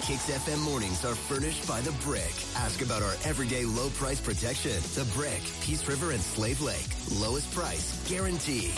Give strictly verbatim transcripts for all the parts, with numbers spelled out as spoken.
Kicks F M mornings are furnished by The Brick. Ask about our everyday low price protection. The Brick, Peace River and Slave Lake. Lowest price, guaranteed.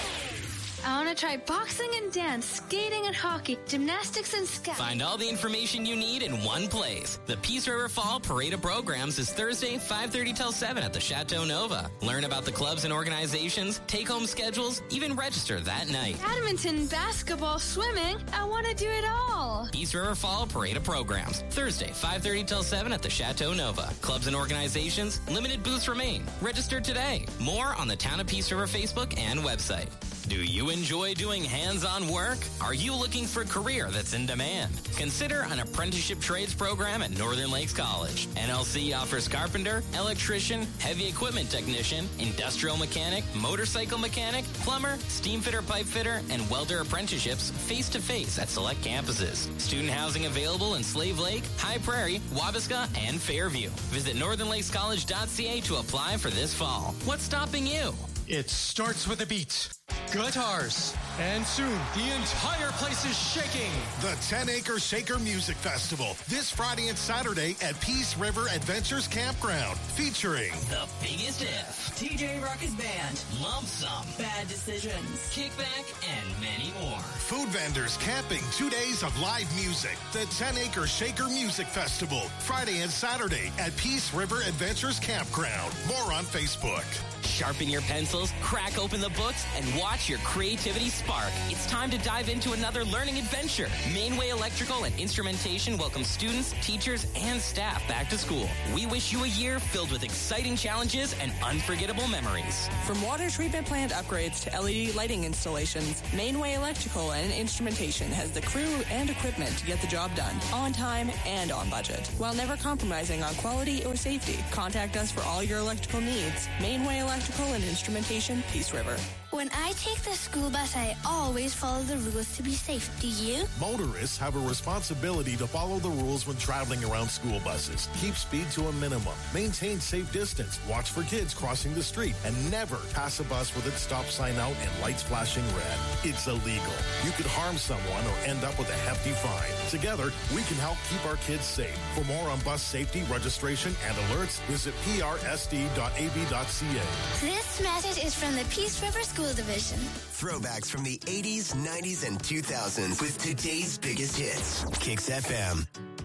I want to try boxing and dance, skating and hockey, gymnastics and scouting. Find all the information you need in one place. The Peace River Fall Parade of Programs is Thursday, five thirty till seven at the Chateau Nova. Learn about the clubs and organizations, take-home schedules, even register that night. Badminton, basketball, swimming. I want to do it all. Peace River Fall Parade of Programs. Thursday, five thirty till seven at the Chateau Nova. Clubs and organizations, limited booths remain. Register today. More on the Town of Peace River Facebook and website. Do you enjoy doing hands-on work? Are you looking for a career that's in demand? Consider an apprenticeship trades program at Northern Lakes College. N L C offers carpenter, electrician, heavy equipment technician, industrial mechanic, motorcycle mechanic, plumber, steam fitter, pipe fitter, and welder apprenticeships face-to-face at select campuses. Student housing available in Slave Lake, High Prairie, Wabasca, and Fairview. Visit northern lakes college dot c a to apply for this fall. What's stopping you? It starts with a beat. Guitars. And soon, the entire place is shaking. The ten acre Shaker Music Festival, this Friday and Saturday at Peace River Adventures Campground, featuring The Biggest If, T J Ruckus Band, Lump Sum, Bad Decisions, Kickback, and many more. food vendors, camping, two days of live music. The ten acre Shaker Music Festival, Friday and Saturday at Peace River Adventures Campground. More on Facebook. Sharpen your pencils, crack open the books, and watch your creativity spark. It's time to dive into another learning adventure. Mainway Electrical and Instrumentation welcomes students, teachers, and staff back to school. We wish you a year filled with exciting challenges and unforgettable memories. From water treatment plant upgrades to L E D lighting installations, Mainway Electrical and Instrumentation has the crew and equipment to get the job done, on time and on budget, while never compromising on quality or safety. Contact us for all your electrical needs. Mainway Electrical and Instrumentation, Peace River. When I take the school bus, I always follow the rules to be safe. Do you? Motorists have a responsibility to follow the rules when traveling around school buses. Keep speed to a minimum. Maintain safe distance. Watch for kids crossing the street. And never pass a bus with its stop sign out and lights flashing red. It's illegal. You could harm someone or end up with a hefty fine. Together, we can help keep our kids safe. For more on bus safety, registration, and alerts, visit p r s d dot a b dot c a. This message is from the Peace River School Division. Throwbacks from the eighties, nineties, and two thousands with today's biggest hits. Kicks F M.